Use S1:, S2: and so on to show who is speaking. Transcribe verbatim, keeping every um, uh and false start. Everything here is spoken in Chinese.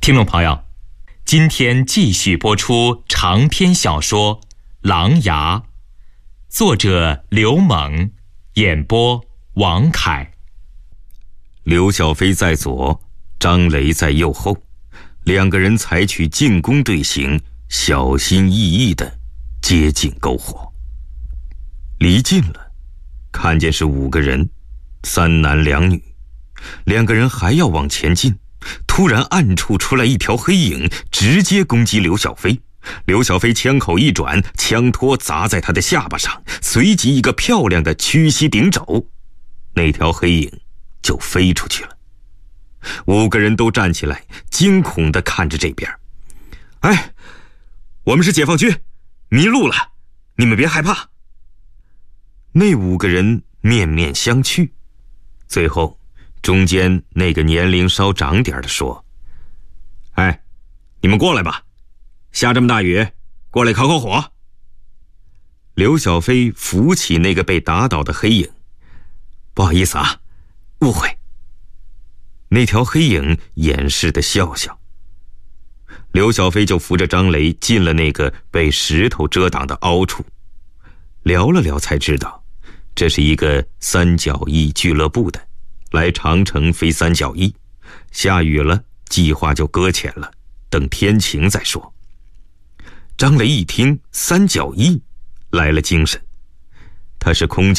S1: 听众朋友，今天继续播出长篇小说《狼牙》，作者刘猛，演播王凯。
S2: 刘小飞在左，张雷在右后，两个人采取进攻队形，小心翼翼地接近篝火。离近了，看见是五个人，三男两女。两个人还要往前进，突然暗处出来一条黑影，直接攻击刘小飞。刘小飞枪口一转，枪托砸在他的下巴上，随即一个漂亮的屈膝顶肘，那条黑影就飞出去了。五个人都站起来，惊恐地看着这边。哎，我们是解放军，迷路了，你们别害怕。那五个人面面相觑，最后中间那个年龄稍长点的说：哎，你们过来吧，下这么大雨，过来烤烤火。刘小飞扶起那个被打倒的黑影，不好意思啊，误会。那条黑影掩饰的笑笑。刘小飞就扶着张雷进了那个被石头遮挡的凹处，聊了聊才知道，这是一个三角翼俱乐部的，来长城飞三角翼，下雨了，计划就搁浅了，等天晴再说。张雷一听三角翼，来了精神，他是空